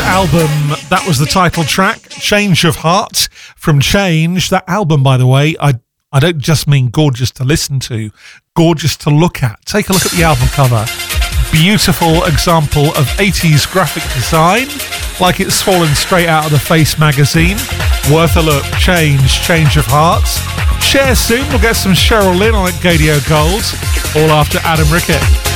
album, that was the title track, Change of Heart from Change. That album, by the way, I don't just mean gorgeous to listen to, gorgeous to look at. Take a look at the album cover. Beautiful example of 80s graphic design, like it's fallen straight out of the Face magazine. Worth a look. Change of Hearts. Share soon. We'll get some Cheryl Lynn on at Gadio Gold, all after Adam Rickett.